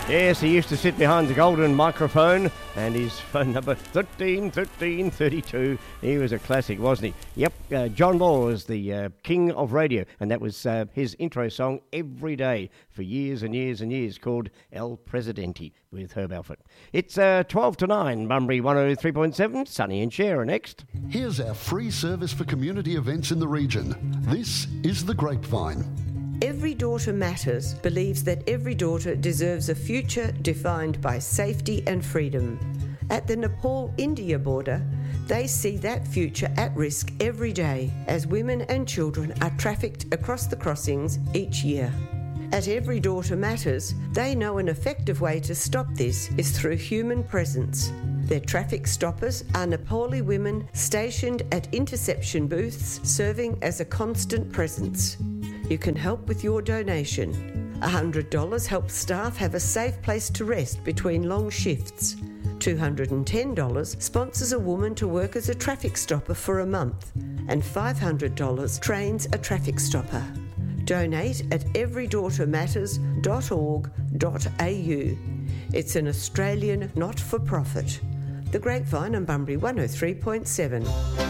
Yes, he used to sit behind the golden microphone, and his phone number 131332. He was a classic, wasn't he? Yep, John Law was the king of radio, and that was his intro song every day for years and years and years, called El Presidente with Herb Alford. It's 12 to 9, Bunbury 103.7, Sonny and Cher are next. Here's our free service for community events in the region. This is The Grapevine. Every Daughter Matters believes that every daughter deserves a future defined by safety and freedom. At the Nepal-India border, they see that future at risk every day as women and children are trafficked across the crossings each year. At Every Daughter Matters, they know an effective way to stop this is through human presence. Their traffic stoppers are Nepali women stationed at interception booths serving as a constant presence. You can help with your donation. $100 helps staff have a safe place to rest between long shifts. $210 sponsors a woman to work as a traffic stopper for a month. And $500 trains a traffic stopper. Donate at everydaughtermatters.org.au. It's an Australian not-for-profit. The Grapevine on Bunbury 103.7.